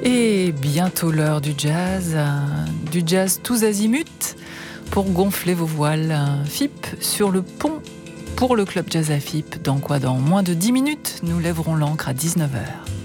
Et bientôt l'heure du jazz tous azimuts pour gonfler vos voiles. FIP sur le pont pour le club jazz à FIP. Dans moins de 10 minutes, nous lèverons l'ancre à 19h.